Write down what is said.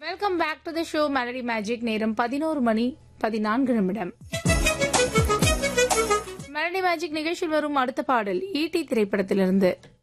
Welcome back to the show melody magic. நேரம் 11:14 melody magic நிகழ்ச்சியில் வரும் அடுத்த பாடல் ஈட்டி திரைப்படத்திலிருந்து.